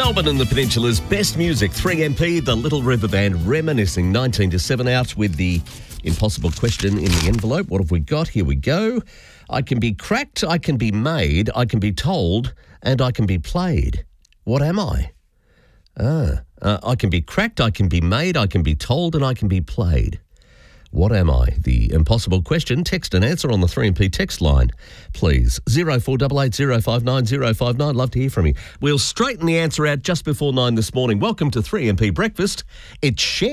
Melbourne and the Peninsula's best music, 3MP, the Little River Band reminiscing 19 to 7 out with the impossible question in the envelope. What have we got? Here we go. I can be cracked, I can be made, I can be told, and I can be played. What am I? I can be cracked, I can be made, I can be told, and I can be played. What am I? The impossible question. Text and answer on the 3MP text line, please. 0488059059. Love to hear from you. We'll straighten the answer out just before 9 this morning. Welcome to 3MP Breakfast. It's Cher.